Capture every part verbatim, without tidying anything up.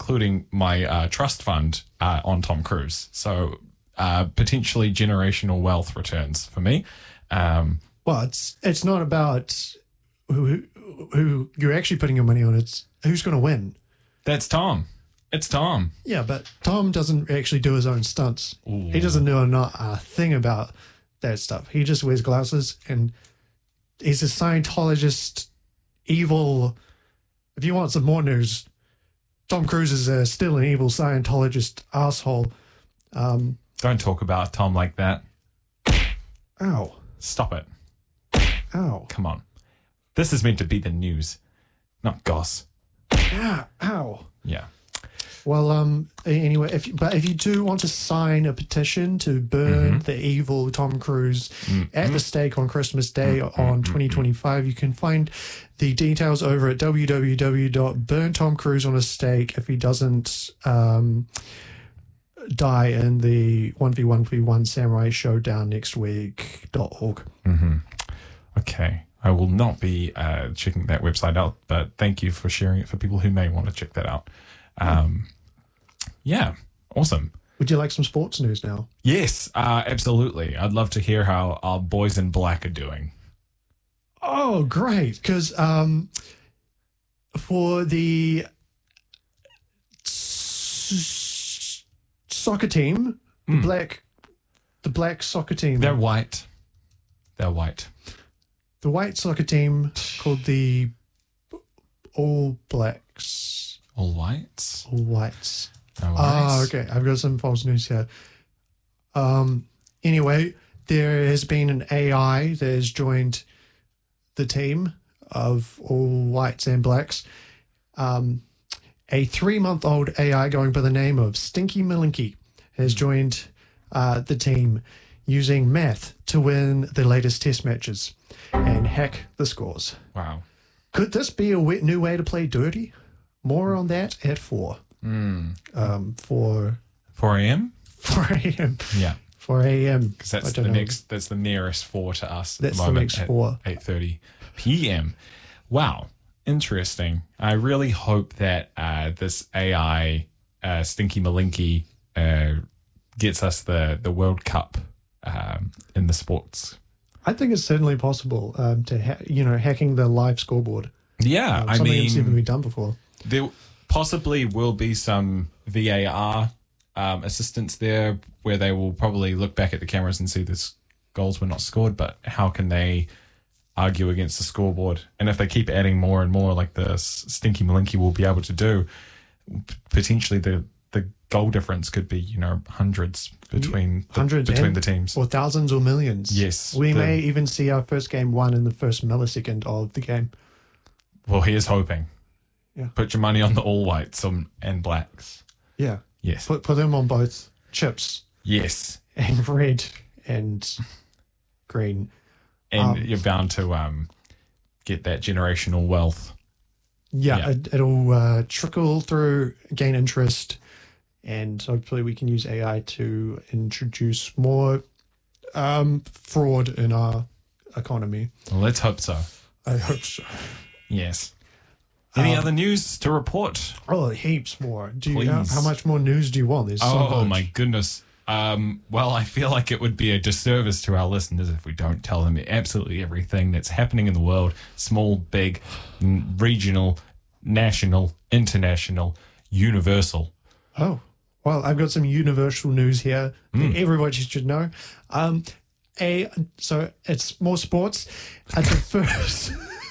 including my uh, trust fund uh, on Tom Cruise. So uh, potentially generational wealth returns for me. Um, well, it's it's not about who who you're actually putting your money on. It's who's going to win. That's Tom. It's Tom. Yeah, but Tom doesn't actually do his own stunts. Ooh. He doesn't know not a thing about that stuff. He just wears glasses and he's a Scientologist, evil. If you want some more news, Tom Cruise is uh, still an evil Scientologist asshole. Um, Don't talk about Tom like that. Ow. Stop it. Ow. Come on. This is meant to be the news, not goss. Ah, ow. Yeah. Well, um, anyway, if you, but if you do want to sign a petition to burn Mm-hmm. the evil Tom Cruise Mm-hmm. at the stake on Christmas Day Mm-hmm. on twenty twenty-five, you can find the details over at w w w dot burn tom cruise on a stake if he doesn't um, die in the one v one v one Samurai Showdown next week dot org. Mm-hmm. Okay. I will not be uh, checking that website out, but thank you for sharing it for people who may want to check that out. Um, yeah, awesome. Would you like some sports news now? Yes, uh, absolutely. I'd love to hear how our boys in black are doing. Oh, great. Because um, for the s- soccer team, the Mm. black, the black soccer team, They're white. They're white. the white soccer team called the All Blacks, All whites? All Whites. No Oh, worries. okay. I've got some false news here. Um. Anyway, there has been an A I that has joined the team of all whites and blacks. Um, a three-month-old A I going by the name of Stinky Malinky has joined uh, the team using math to win the latest test matches and hack the scores. Wow. Could this be a w- new way to play dirty? More on that at four. Mm. Um, for four a.m.? four a.m. Yeah. four a.m. Because that's I the don't know. next. That's the nearest four to us. At That's the the moment next at four. eight thirty p.m. Wow, interesting. I really hope that uh, this A I uh, Stinky Malinky uh, gets us the the World Cup um, in the sports. I think it's certainly possible um, to, ha- you know, hacking the live scoreboard. Yeah, Um, I something that's never mean, been done before. there possibly will be some V A R um, assistance there where they will probably look back at the cameras and see this goals were not scored, but how can they argue against the scoreboard? And if they keep adding more and more like the Stinky Malinky will be able to do, potentially the, the goal difference could be, you know, hundreds between the, Hundreds between and- the teams. Or thousands or millions. Yes, We the- may even see our first game won in the first millisecond of the game. Well, here's hoping. Yeah. Put your money on the all whites and and blacks. Yeah. Yes. Put, put them on both chips Yes. and red and green. And Um, you're bound to um, get that generational wealth. Yeah, Yeah. It, it'll uh, trickle through, gain interest, and hopefully we can use A I to introduce more um, fraud in our economy. Well, let's hope so. I hope so. Yes. Any Um, other news to report? Oh, heaps more. Do you? How, Please. how much more news do you want? There's so Oh, much. my goodness. Um, well, I feel like it would be a disservice to our listeners if we don't tell them absolutely everything that's happening in the world, small, big, n- regional, national, international, universal. Oh, well, I've got some universal news here Hmm. that everybody should know. Um, a so it's more sports. A diverse,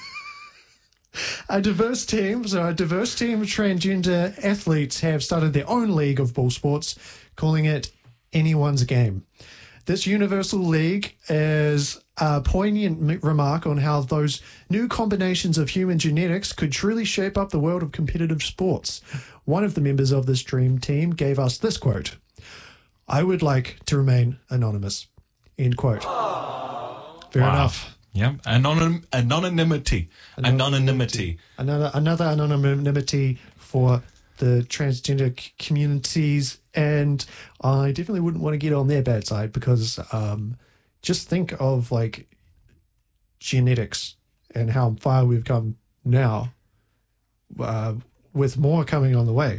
a diverse team. So a diverse team of transgender athletes have started their own league of ball sports, calling it Anyone's Game. This universal league is a poignant m- remark on how those new combinations of human genetics could truly shape up the world of competitive sports. One of the members of this dream team gave us this quote: "I would like to remain anonymous." End quote. Fair Wow. enough. Yeah. Anonym, anonymity. Anonymity. Another another anonymity for the transgender c- communities, and I definitely wouldn't want to get on their bad side because um, just think of like genetics and how far we've come now, uh, with more coming on the way.